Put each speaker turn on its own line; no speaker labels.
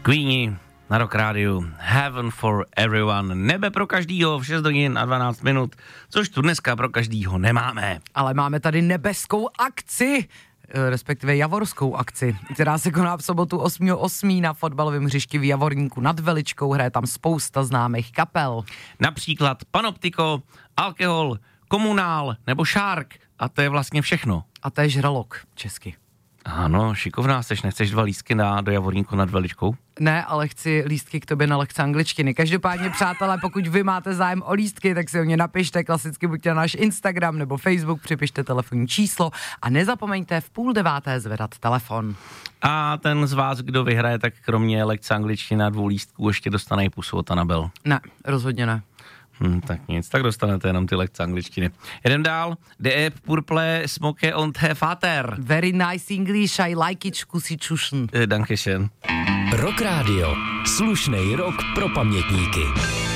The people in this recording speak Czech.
Queeni na Rock Rádiu, Heaven for Everyone, nebe pro každýho v 6 hodin a 12 minut, což tu dneska pro každýho nemáme.
Ale máme tady nebeskou akci, respektive javorskou akci, která se koná v sobotu 8.8. na fotbalovém hřišti v Javorníku nad Veličkou, hraje tam spousta známých kapel.
Například Panoptiko, Alkohol, Komunál nebo Shark a to je vlastně všechno.
A to je žralok česky.
Ano, šikovná seš, nechceš 2 lístky do Javorníku nad Veličkou?
Ne, ale chci lístky k tobě na lekce angličtiny. Každopádně, přátelé, pokud vy máte zájem o lístky, tak si o ně napište, klasicky buďte na náš Instagram nebo Facebook, připište telefonní číslo a nezapomeňte v 8:30 zvedat telefon.
A ten z vás, kdo vyhraje, tak kromě lekce angličtiny na 2 lístků ještě dostane i pusu od Anabel.
Ne, rozhodně ne.
Tak nic, tak dostanete jenom ty lekce angličtiny. Jedem dál. De Purple Smoke on the Vater.
Very nice English, I like it, zkusí čušn.
Dankeschön.
Rock Radio. Slušnej rock pro pamětníky.